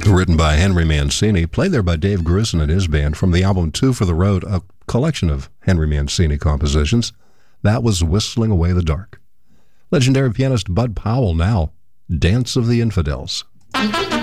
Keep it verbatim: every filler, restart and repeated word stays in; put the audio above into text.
Written by Henry Mancini, played there by Dave Grusin and his band from the album Two for the Road, a collection of Henry Mancini compositions. That was Whistling Away the Dark. Legendary pianist Bud Powell now, Dance of the Infidels.